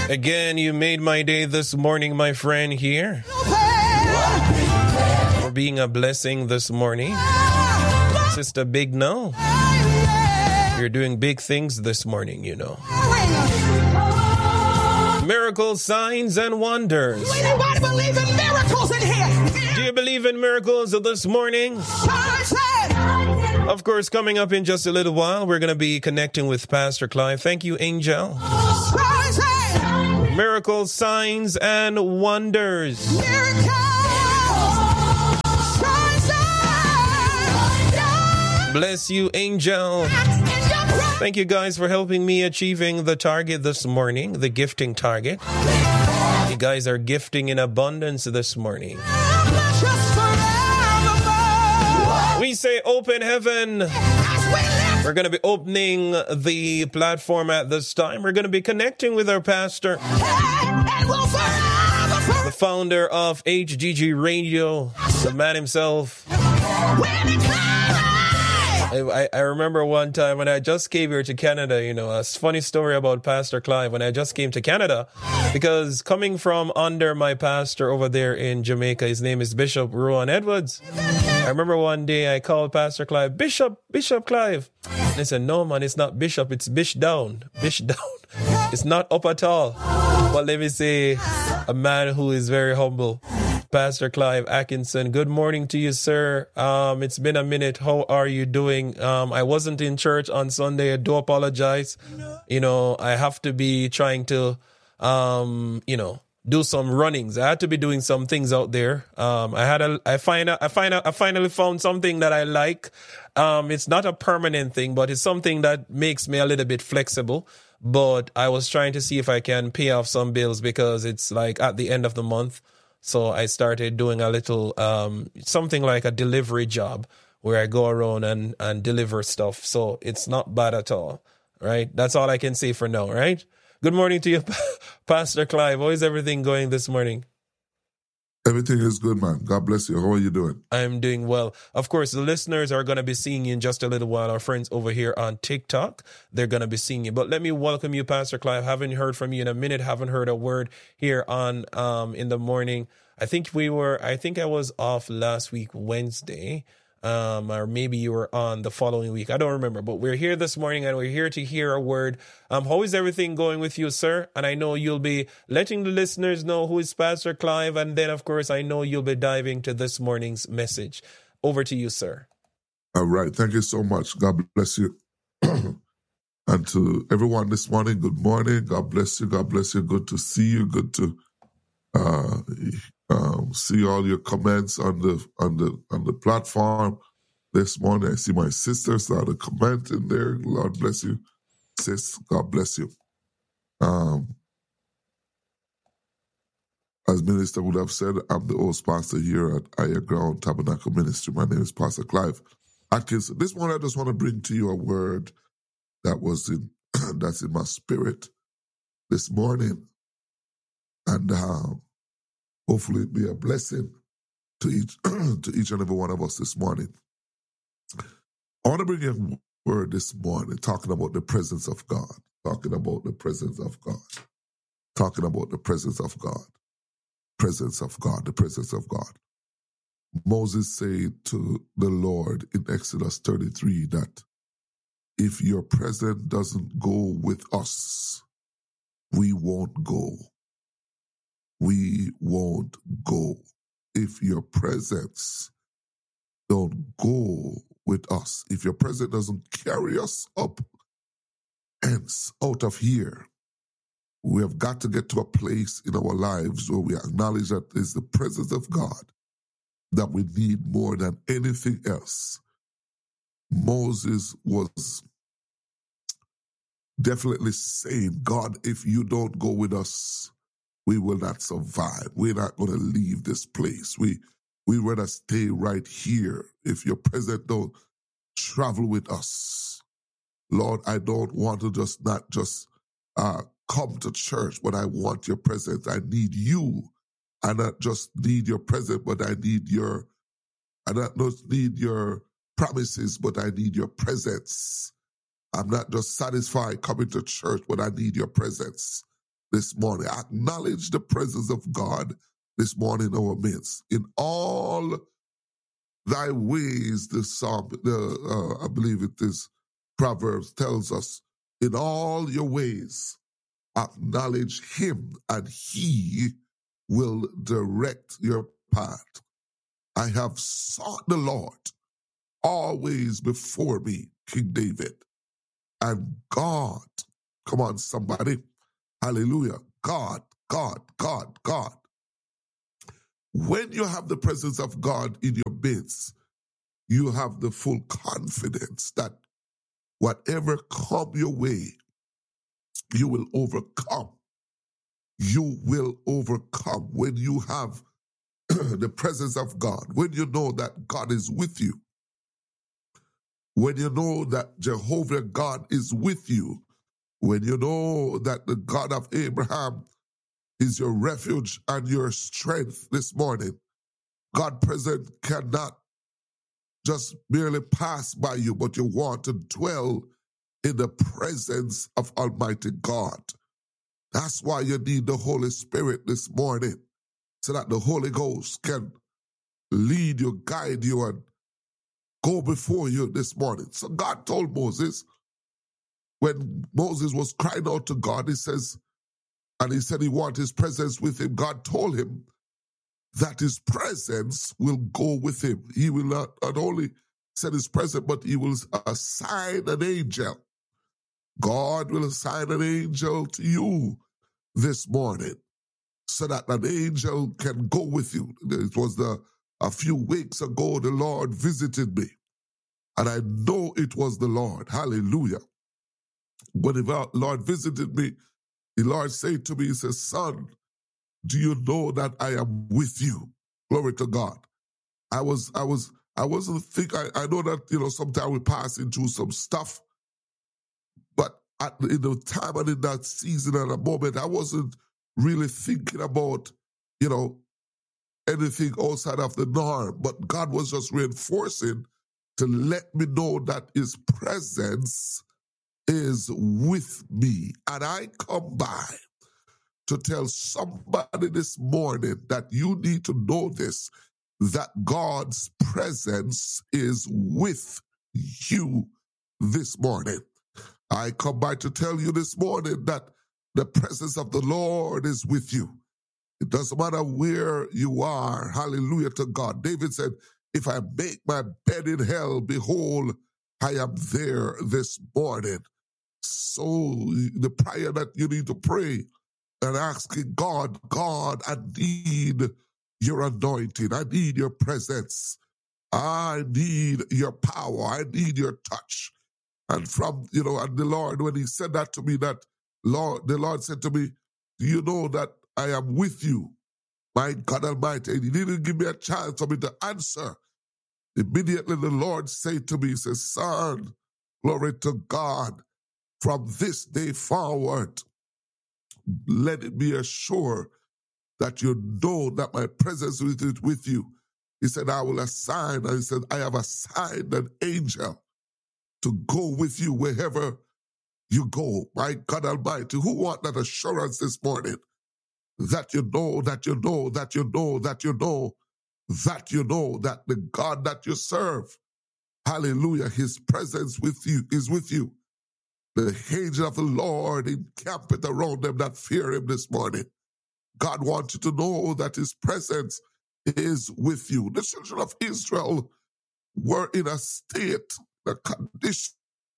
Again, you made my day this morning, my friend, here. For being a blessing this morning. Sister Big No. You're doing big things this morning, you know. Miracles, signs, and wonders. Anybody believe in miracles in here? Do you believe in miracles this morning? Of course, coming up in just a little while, we're going to be connecting with Pastor Clive. Thank you, Angel. Miracles, signs, and wonders. Bless you, Angel. Thank you guys for helping me achieving the target this morning, the gifting target. You guys are gifting in abundance this morning. We say open heaven. We're going to be opening the platform at this time. We're going to be connecting with our pastor, the founder of HGG Radio, the man himself. I remember one time when I just came here to Canada, you know, a funny story about Pastor Clive. When I just came to Canada, because coming from under my pastor over there in Jamaica, his name is Bishop Rowan Edwards. I remember one day I called Pastor Clive, Bishop Clive. And he said, no, man, it's not Bishop, it's Bish down. It's not up at all. But let me say, a man who is very humble. Pastor Clive Atkinson, good morning to you, sir. It's been a minute. How are you doing? I wasn't in church on Sunday. I do apologize. You know, I have to be trying to, do some runnings. I had to be doing some things out there. I finally found something that I like. It's not a permanent thing, but it's something that makes me a little bit flexible. But I was trying to see if I can pay off some bills because it's like at the end of the month. So I started doing a little, something like a delivery job where I go around and deliver stuff. So it's not bad at all, right? That's all I can say for now, right? Good morning to you, Pastor Clive. How is everything going this morning? Everything is good, man. God bless you. How are you doing? I'm doing well. Of course, the listeners are going to be seeing you in just a little while. Our friends over here on TikTok, they're going to be seeing you. But let me welcome you, Pastor Clive. Haven't heard from you in a minute. Haven't heard a word here on in the morning. I think I was off last week, Wednesday. Or maybe you were on the following week. I don't remember, but we're here this morning and we're here to hear a word. How is everything going with you, sir? And I know you'll be letting the listeners know who is Pastor Clive. And then, of course, I know you'll be diving to this morning's message. Over to you, sir. All right. Thank you so much. God bless you. And to everyone this morning, good morning. God bless you. God bless you. Good to see you. Good to see all your comments on the platform this morning. I see my sister started commenting there. Lord bless you, sis. God bless you. As Minister would have said, I'm the host pastor here at Higher Ground Tabernacle Ministry. My name is Pastor Clive Atkinson. This morning, I just want to bring to you a word that was that's in my spirit this morning, and hopefully it be a blessing to each and every one of us this morning. I want to bring you a word this morning talking about the presence of God. Talking about the presence of God. Talking about the presence of God. Presence of God. The presence of God. Moses said to the Lord in Exodus 33 that if your presence doesn't go with us, we won't go. We won't go. If your presence don't go with us, if your presence doesn't carry us up and out of here, we have got to get to a place in our lives where we acknowledge that it's the presence of God that we need more than anything else. Moses was definitely saying, God, if you don't go with us, we will not survive. We're not going to leave this place. We rather stay right here. If your presence don't travel with us, Lord, I don't want to not just come to church, but I want your presence. I need you. I not just need your presence, but I not just need your promises, but I need your presence. I'm not just satisfied coming to church, but I need your presence. this morning. Acknowledge the presence of God this morning in our midst. In all thy ways, the psalm, I believe it is Proverbs tells us, in all your ways, acknowledge him and he will direct your path. I have sought the Lord always before me, King David. And God, come on somebody, hallelujah, God. When you have the presence of God in your midst, you have the full confidence that whatever come your way, you will overcome. You will overcome when you have the presence of God, when you know that God is with you, when you know that Jehovah God is with you, when you know that the God of Abraham is your refuge and your strength this morning. God present cannot just merely pass by you, but you want to dwell in the presence of Almighty God. That's why you need the Holy Spirit this morning, so that the Holy Ghost can lead you, guide you, and go before you this morning. So God told Moses, when Moses was crying out to God, he says, and he said he wanted his presence with him. God told him that his presence will go with him. He will not only send his presence, but he will assign an angel. God will assign an angel to you this morning so that an angel can go with you. It was a few weeks ago, the Lord visited me, and I know it was the Lord. Hallelujah. When the Lord visited me, the Lord said to me, he says, son, do you know that I am with you? Glory to God. I wasn't think, I know that, sometimes we pass into some stuff, but in the time and in that season and a moment, I wasn't really thinking about, anything outside of the norm. But God was just reinforcing to let me know that his presence is with me. And I come by to tell somebody this morning that you need to know this, that God's presence is with you this morning. I come by to tell you this morning that the presence of the Lord is with you. It doesn't matter where you are. Hallelujah to God. David said, if I make my bed in hell, behold, I am there this morning. So the prayer that you need to pray and asking God, I need your anointing. I need your presence. I need your power. I need your touch. And from, and the Lord, when he said that to me, the Lord said to me, do you know that I am with you, my God Almighty? And he didn't give me a chance for me to answer. Immediately the Lord said to me, he says, son, glory to God, from this day forward, let it be assured that you know that my presence is with you. He said, I will assign, and he said, I have assigned an angel to go with you wherever you go. My God Almighty, who want that assurance this morning? That you know, that you know, that you know, that you know, that you know that the God that you serve, hallelujah, his presence with you is with you. The angel of the Lord encampeth around them that fear him this morning. God wants you to know that his presence is with you. The children of Israel were in a state, a condition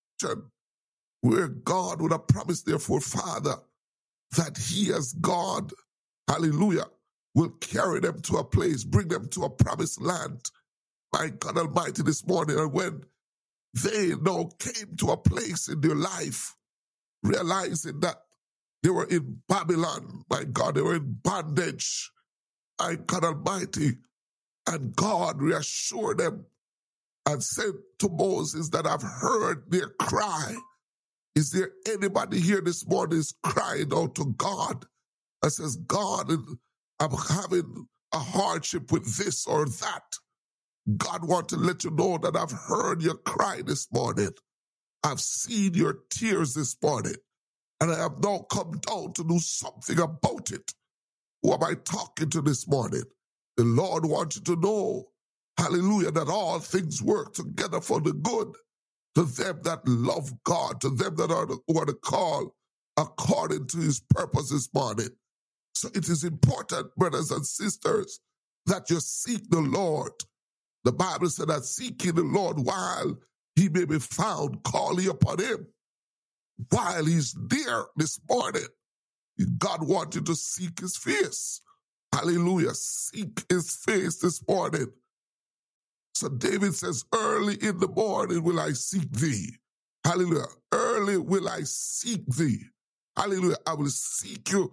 where God would have promised their forefather that he as God, hallelujah, will carry them to a place, bring them to a promised land. My God Almighty, this morning, and when they now came to a place in their life, realizing that they were in Babylon, my God, they were in bondage, my God Almighty, and God reassured them and said to Moses that I've heard their cry. Is there anybody here this morning is crying out to God and says, God, I'm having a hardship with this or that? God wants to let you know that I've heard your cry this morning. I've seen your tears this morning. And I have now come down to do something about it. Who am I talking to this morning? The Lord wants you to know, hallelujah, that all things work together for the good to them that love God, to them that who are the called according to his purpose this morning. So it is important, brothers and sisters, that you seek the Lord. The Bible said that seeking the Lord while he may be found, calling upon him while he's there this morning. God wants you to seek his face. Hallelujah. Seek his face this morning. So David says, early in the morning will I seek thee. Hallelujah. Early will I seek thee. Hallelujah. I will seek you